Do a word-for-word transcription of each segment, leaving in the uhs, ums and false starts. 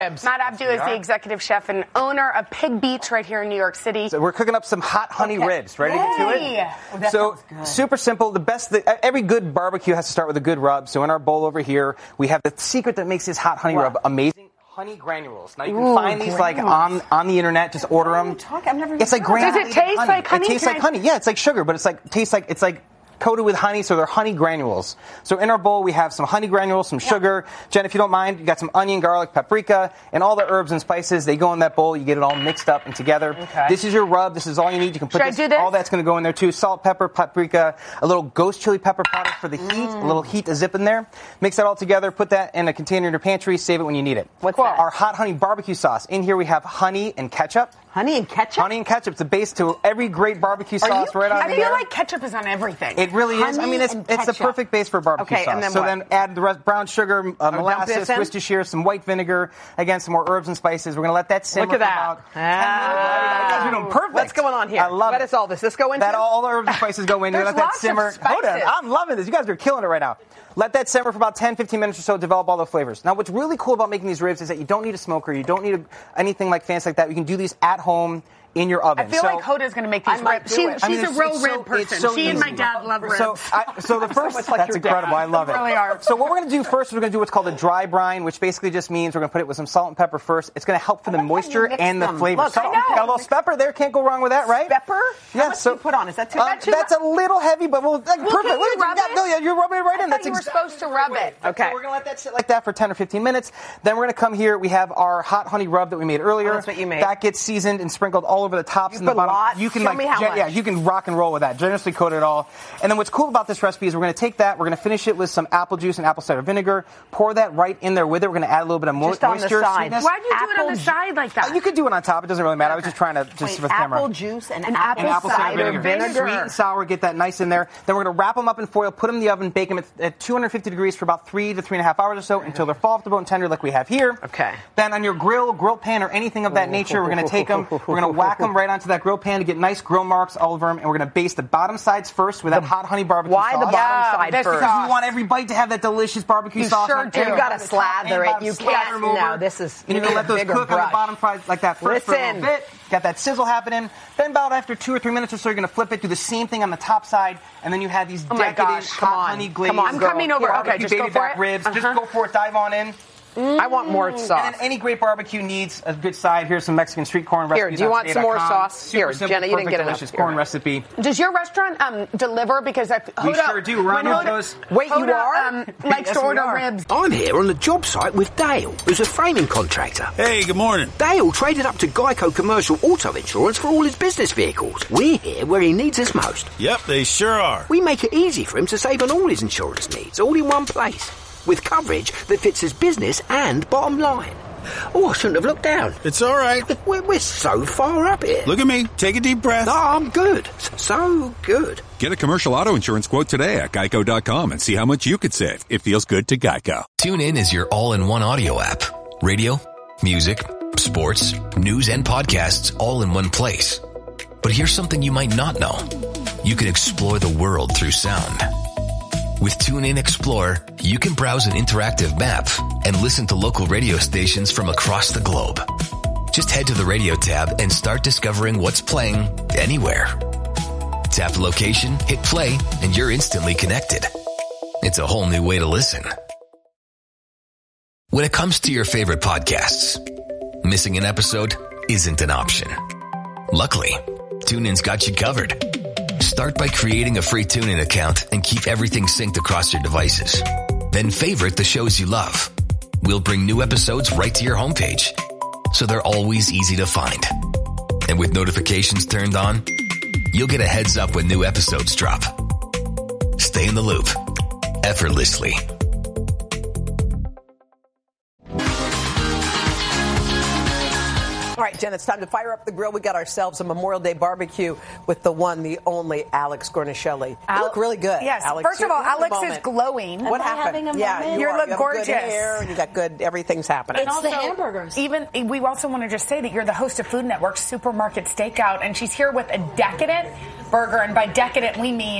Matt Abdu is the executive chef and owner of Pig Beach right here in New York City. So we're cooking up some hot honey okay. ribs. Ready Yay. to get to it? Oh, that so sounds good. Super simple. The best. The, every good barbecue has to start with a good rub. So in our bowl over here, we have the secret that makes this hot honey what? rub amazing. Honey granules. Now you can Ooh, find these granules. like on on the internet. Just order them. I've never It's like granulated Does it taste honey. like honey? It tastes Can like I- honey. Yeah, it's like sugar, but it's like tastes like it's like. coated with honey, so they're honey granules. So in our bowl, we have some honey granules, some sugar. Jen, if you don't mind, you got some onion, garlic, paprika, and all the herbs and spices. They go in that bowl. You get it all mixed up and together. Okay. This is your rub. This is all you need. You can put Should I this, do this? all that's going to go in there too. Salt, pepper, paprika, a little ghost chili pepper powder for the heat, Mm. a little heat to zip in there. Mix that all together. Put that in a container in your pantry. Save it when you need it. What's that? Our hot honey barbecue sauce. In here we have honey and ketchup. Honey and ketchup? Honey and ketchup. It's the base to every great barbecue Are sauce you right on I there. feel like ketchup is on everything. It really is. I Honey mean, it's and it's the ketchup. perfect base for barbecue Okay, sauce. and then so what? then add the rest, brown sugar, uh, dump molasses, this in? Worcestershire, some white vinegar, again some more herbs and spices. We're gonna let that simmer Look at for that. about ten minutes. You guys are doing perfect. What's going on here? I love What it. is all this? Let's go into that. All the herbs and spices go in. You There's let that lots of simmer. Hold on, spices. I'm loving this. You guys are killing it right now. Let that simmer for about ten, fifteen minutes or so. Develop all the flavors. Now, what's really cool about making these ribs is that you don't need a smoker. You don't need a, anything like fancy like that. You can do these at home. In your oven. I feel so, like Hoda's going to make these I might ribs. do She, it. she's I mean, a it's- real it's rib so- person. it's so she and my easy. dad love ribs. So, I, so the first, much like that's your dad. incredible. I love it. Really are. So what we're going to do first is we're going to do what's called a dry brine, which basically just means we're going to put it with some salt and pepper first. It's going to help for the like how you moisture mix and the them. flavor. Look, Salt, I know. got a little pepper there. Can't go wrong with that, right? Pepper? Yeah. How much so do you put on? Is that too uh, much? That's a little heavy, but we'll like, Well, perfect. can you Look, rub yeah, it? no, yeah, you're rubbing it right I in. thought That's you were exactly supposed to rub it. Okay. So we're going to let that sit like that for ten or fifteen minutes. Then we're going to come here. We have our hot honey rub that we made earlier. Oh, that's what you made. That gets seasoned and sprinkled all over the tops You and the put bottom. lots? You can Show like, me how gen- much. yeah, you can rock and roll with that. Generously coat it all. And then what's cool about this recipe is we're going to take that. We're going to finish it with some apple juice and apple cider vinegar. Pour that right in there with it. We're going to add a little bit of mo- Just on the moisture, side. sweetness. Why'd you do it on Apple the ju- side like that? Uh, you could do it on top. It doesn't really matter. I was just trying to just Wait, for the camera. apple juice and, And apple, And apple cider vinegar. vinegar. Sweet and sour, get that nice in there. Then we're going to wrap them up in foil, put them in the oven, bake them at, at two hundred fifty degrees for about three to three and a half hours or so until they're fall off the bone tender like we have here. Okay. Then on your grill, grill pan, or anything of that nature, we're going to take them, we're going to whack them right onto that grill pan to get nice grill marks all over them, and we're going to baste the bottom sides first with that hot honey barbecue Why sauce. the bottom Yeah, side this first? Because you want every bite to have that delicious barbecue You sauce. sure on do. it. You gotta On the top slather and it. bottom, You slather can't- 'em over. no, this is- And you you're going to let need a those bigger cook on brush. the bottom side like that first for a Listen. little bit. Got that sizzle happening. Then about after two or three minutes or so, you're going to flip it, do the same thing on the top side, and then you have these Oh my decadent gosh, come hot on. honey glazed Come on, I'm coming over. Here, Okay, barbecue just go baby for back it. ribs. Uh-huh. Just go for it. Dive on in. I want more sauce. And then any great barbecue needs a good side. Here's some Mexican street corn Here, recipes. do you on want some more today dot com. sauce? Super Here, simple, Jenna, you didn't perfect, get enough. delicious Here. corn recipe. Does your restaurant um, deliver? Because I, Hoda, We sure do. We're on when your Hoda- toes. Wait, you Hoda, are? Um, likes Yes, to we order are. ribs. I'm here on the job site with Dale, who's a framing contractor. Hey, good morning. Dale traded up to Geico Commercial Auto Insurance for all his business vehicles. We're here where he needs us most. Yep, they sure are. We make it easy for him to save on all his insurance needs, all in one place, with coverage that fits his business and bottom line. Oh, I shouldn't have looked down. It's all right. We're, we're so far up here. Look at me. Take a deep breath. No, I'm good. So good. Get a commercial auto insurance quote today at geico dot com and see how much you could save. It feels good to Geico. TuneIn is your all-in-one audio app. Radio, music, sports, news, and podcasts all in one place. But here's something you might not know. You can explore the world through sound. With TuneIn Explorer, you can browse an interactive map and listen to local radio stations from across the globe. Just head to the radio tab and start discovering what's playing anywhere. Tap location, hit play, and you're instantly connected. It's a whole new way to listen. When it comes to your favorite podcasts, missing an episode isn't an option. Luckily, TuneIn's got you covered. Start by creating a free TuneIn account and keep everything synced across your devices. Then favorite the shows you love. We'll bring new episodes right to your homepage, so they're always easy to find. And with notifications turned on, you'll get a heads up when new episodes drop. Stay in the loop, effortlessly. All right, Jen, it's time to fire up the grill. We got ourselves a Memorial Day barbecue with the one, the only Alex Gornishelli. You Al- look really good. Yes. Alex. First of You all, have a Alex is moment. glowing. What Am I happened? having a yeah, moment? you, You are. look you have gorgeous. Good hair and you got good. Everything's happening. It's the hamburgers. Even we also want to just say that you're the host of Food Network Supermarket Stakeout, and she's here with a decadent burger, and by decadent we mean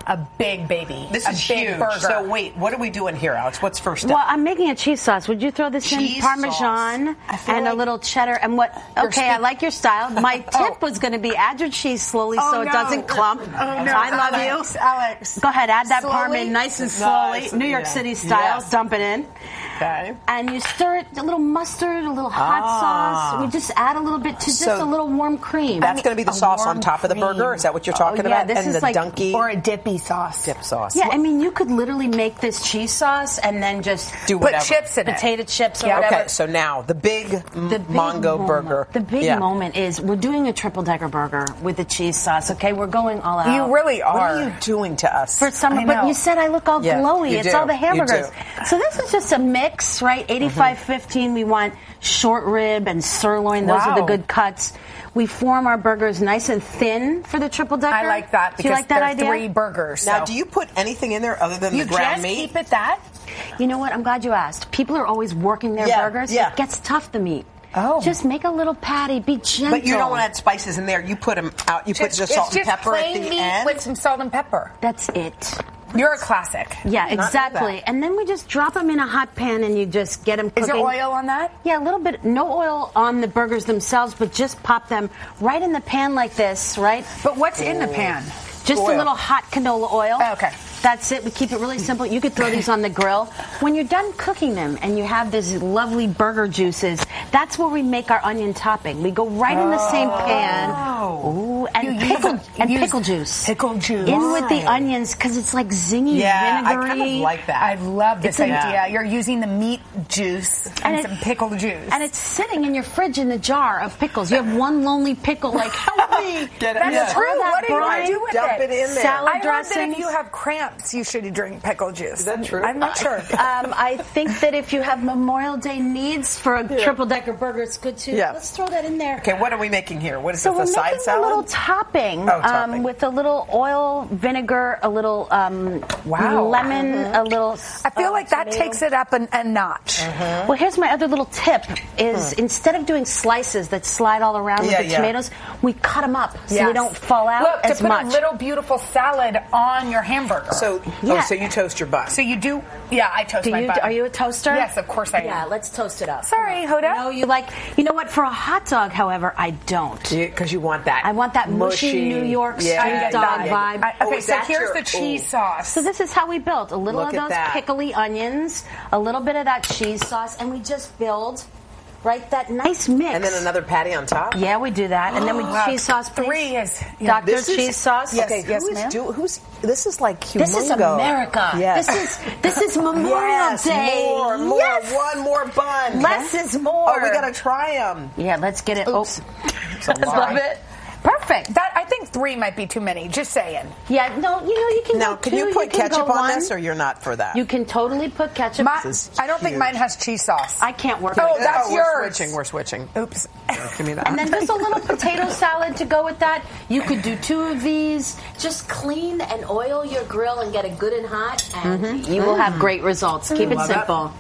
a big baby. This a is big huge. burger. So wait, what are we doing here, Alex? What's first step? Well, I'm making a cheese sauce. Would you throw this Cheese in? Parmesan sauce. I and feel a like little cheddar. And what? Okay, I like your style. My tip Oh. was going to be add your cheese slowly Oh, so it no. doesn't clump. Oh, no. I love Alex, you. Alex. Go ahead, add that Slowly? parmesan nice and slowly. Nice, New York yeah. City style. Yes. Dump it in. Okay. And you stir it, a little mustard, a little hot Ah. sauce. We just add a little bit to just So a little warm cream. That's going to be the a sauce on warm top of the burger? cream. Is that what you're talking Oh, yeah, about? this and is the like- donkey Or a dippy sauce. dip sauce. Yeah, I mean, you could literally make this cheese sauce and then just Do Put whatever. chips in it. potato chips or Yeah. whatever. Okay, so now the big, The big Mongo moment, burger. The big Yeah. moment is we're doing a triple decker burger with the cheese sauce. Okay, we're going all out. You really are. What are you doing to us? for summer, I but know. you said I look all Yeah, glowy. you It's do. all the You hamburgers. do. So this is just a mix, right? eighty-five fifteen. We want short rib and sirloin. Those are the Wow. good cuts. We form our burgers nice and thin for the triple decker. I like that Do because you like that there are idea? three burgers. Now, so. do you put anything in there other than You the ground just meat? keep it that? You know what? I'm glad you asked. People are always working their Yeah, burgers. yeah. It gets tough, the meat. Oh. Just make a little patty. Be gentle. But you don't want to add spices in there. You put them out. You put just it's salt and just pepper at plain the meat end. with some salt and pepper. That's it. You're a classic. Yeah, know exactly. that. And then we just drop them in a hot pan and you just get them cooking. Is there oil on that? Yeah, a little bit. No oil on the burgers themselves, but just pop them right in the pan like this, right? But what's in the pan? Just Oil. a little hot canola oil. Oh, okay. That's it. We keep it really simple. You could throw these on the grill. When you're done cooking them and you have these lovely burger juices, that's where we make our onion topping. We go right in the same pan. Ooh, and You use pickle a- and use pickle juice. pickle juice. In with the Why? onions because it's like zingy, Yeah, I vinegary. kind of like that. I love this It's a- idea. You're using the meat juice and, And it- some pickle juice. And it's sitting in your fridge in the jar of pickles. You have one lonely pickle, like, help me. Get it- That's yeah. true. That What are you brine, going to do with dump it? it in there. Salad I heard that if dressings. you have cramps, you should drink pickle juice. Is that true? I'm not sure. Um, I think that if you have Memorial Day needs for a triple decker burger, it's good too. Yeah. Let's throw that in there. Okay, what are we making here? What is So this, we're a side making salad? a little topping, Oh, topping. Um, with a little oil, vinegar, a little um, Wow. lemon, a little. I feel uh, like that tomato. takes it up a, a notch. Well, here's my other little tip: is instead of doing slices that slide all around Yeah, with the yeah. tomatoes, we cut them up so Yes. they don't fall out Look, as to put much. a little beautiful salad on your hamburger. So, Yeah. oh, so you toast your bun. So you do, yeah, I toast Do my you, bun. are you a toaster? Yes, of course I am. Yeah, let's toast it up. Sorry, Hoda. No, you like. You know what? For a hot dog, however, I don't. Because you want that. I want that mushy New York street yeah, dog yeah, vibe. yeah. I- okay, Oh, so that's here's your- the cheese ooh. sauce. So this is how we built a little Look of at those that. pickly onions, a little bit of that cheese sauce, and we just build right that nice mix. And then another patty on top? Yeah, we do that, and then we Wow, cheese sauce. Please. three is- yeah. Doctor This is- cheese sauce. Yes, Okay, yes, who is ma'am. do, who's this is like humongo. This is America. Yes. This is this is Memorial yes, Day. more, more, Yes. one more bun. Less is more. Oh, we gotta try them. Yeah, let's get it. Oops. Oh, a lot. love it. Perfect. That I think three might be too many. Just saying. Yeah, no, you know you can Now, go can two, you put can ketchup go on one. this, or you're not for that? You can totally put ketchup. My, This is I don't think huge. mine has cheese sauce. I can't work. Oh, with it. that's we're yours. switching. We're switching. Oops. Give me that. And then just a little potato salad to go with that. You could do two of these. Just clean and oil your grill and get it good and hot, and you will have great results. Keep it Love that. simple.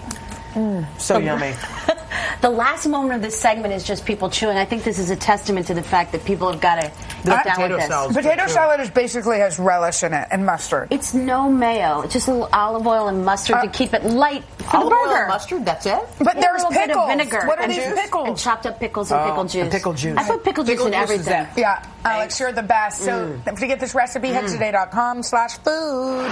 so yummy. The last moment of this segment is just people chewing. I think this is a testament to the fact that people have got to The get down potato with this. salad. Potato salad is basically has relish in it and mustard. It's no mayo. It's just a little olive oil and mustard to keep it light for Olive the oil burger. and mustard. That's it. But Yeah, there's a little bit pickles. of vinegar. What are and these juice. pickles? And chopped up pickles and Oh, pickle and juice. pickle juice. I put pickle juice Pickle in juice is everything. that. Yeah, Alex, you're the best. So to get this recipe, head to today dot com slash food.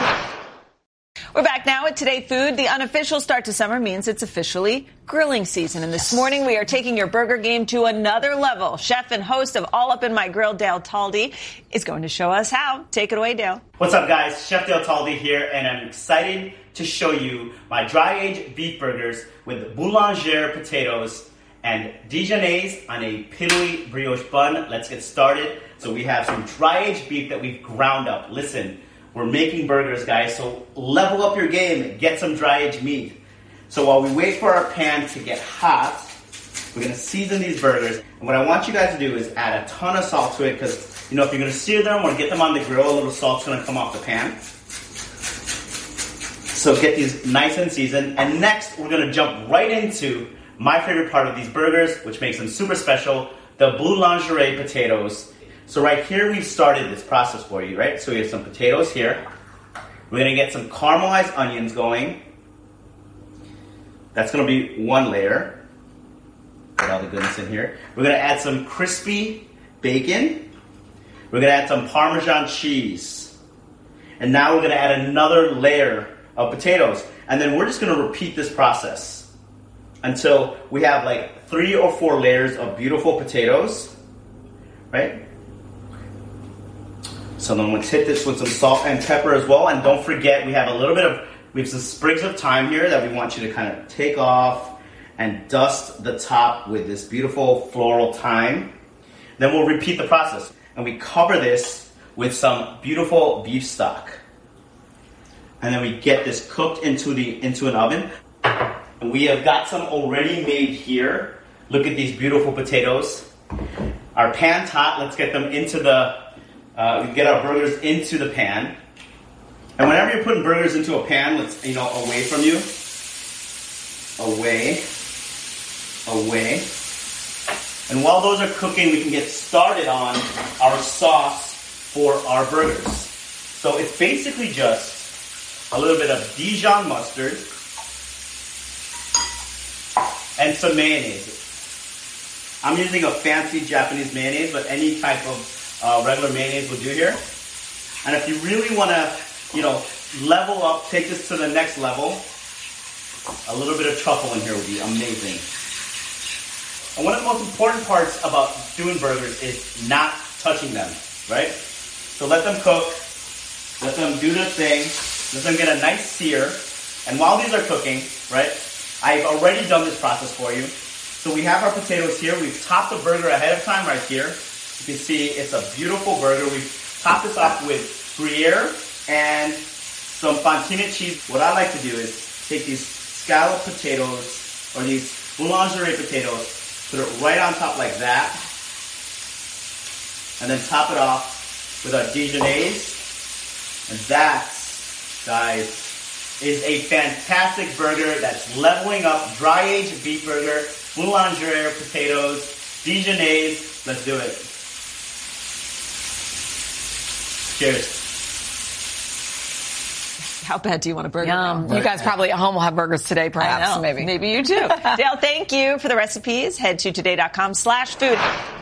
We're back now at Today Food. The unofficial start to summer means it's officially grilling season. And this morning we are taking your burger game to another level. Chef and host of All Up in My Grill, Dale Taldy, is going to show us how. Take it away, Dale. What's up, guys? Chef Dale Taldy here, and I'm excited to show you my dry-aged beef burgers with boulanger potatoes and Dijonnaise on a pillowy brioche bun. Let's get started. So we have some dry-aged beef that we've ground up. Listen, we're making burgers, guys, so level up your game. Get some dry-aged meat. So while we wait for our pan to get hot, we're going to season these burgers. And what I want you guys to do is add a ton of salt to it because, you know, if you're going to sear them or get them on the grill, a little salt's going to come off the pan. So get these nice and seasoned. And next, we're going to jump right into my favorite part of these burgers, which makes them super special, the boulangerie potatoes. So right here, we've started this process for you, right? So we have some potatoes here. We're going to get some caramelized onions going. That's going to be one layer. Put all the goodness in here. We're going to add some crispy bacon. We're going to add some Parmesan cheese. And now we're going to add another layer of potatoes. And then we're just going to repeat this process until we have like three or four layers of beautiful potatoes, right? So then let's hit this with some salt and pepper as well. And don't forget, we have a little bit of, we have some sprigs of thyme here that we want you to kind of take off and dust the top with this beautiful floral thyme. Then we'll repeat the process. And we cover this with some beautiful beef stock. And then we get this cooked into the into an oven. And we have got some already made here. Look at these beautiful potatoes. Our pan's hot. Let's get them into the, uh, we get our burgers into the pan. And whenever you're putting burgers into a pan, let's, you know, away from you. Away. Away. And while those are cooking, we can get started on our sauce for our burgers. So it's basically just a little bit of Dijon mustard and some mayonnaise. I'm using a fancy Japanese mayonnaise, but any type of uh, regular mayonnaise will do here. And if you really want to, you know, level up, take this to the next level, a little bit of truffle in here would be amazing. And one of the most important parts about doing burgers is not touching them, right? So let them cook, let them do their thing, let them get a nice sear. And while these are cooking, right, I've already done this process for you. So we have our potatoes here. We've topped the burger ahead of time right here. You can see it's a beautiful burger. We've topped this off with Gruyere and some fontina cheese. What I like to do is take these scalloped potatoes or these boulangerie potatoes, put it right on top like that, and then top it off with our Dijonaise. And that, guys, is a fantastic burger that's leveling up. Dry-aged beef burger, boulangerie potatoes, Dijonaise. Let's do it. Cheers. How bad do you want a burger? Yum. now? You guys probably at home will have burgers today, perhaps. I know. Maybe. Maybe you do. Dale, thank you for the recipes. Head to today dot com slash food.